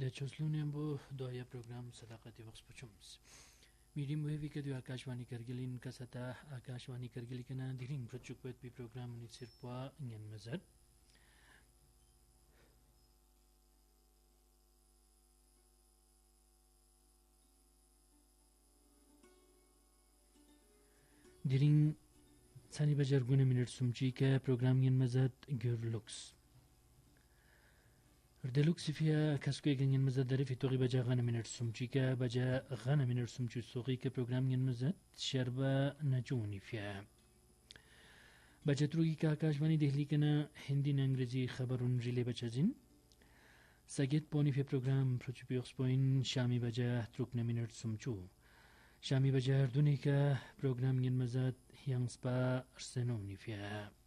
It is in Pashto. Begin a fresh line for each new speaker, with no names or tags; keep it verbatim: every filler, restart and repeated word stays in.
چوسلونیم بو دویا پروگرام صداقتی وقت پچومس میریم وی که دو آکاشوانی کرگلین کساتا آکاشوانی کرگلی کنا دیرین پرچوک بید بی پروگرام نیتسر پوا ین مزد دیرین ثانی بجرگونه منر سمچی که پروگرام ین مزد گورلوکس ردلوكس فيها كاسكو جن مزد دري في توغي بجا غانا من السمجيكا بجا غانا من السمجي سوغي كبروغرام ين مزد شربا نجوني فيها بجا تروغي كاكاشواني دهلي كنا هندي انجريزي خبرون ريلي بجا زين ساگت بوني في پروگرام پروچو بيوخس بوين شامي بجا تروكنا من السمجو شامي بجا هردوني كا پروگرام ين مزد يانسبا ارسنوني فيها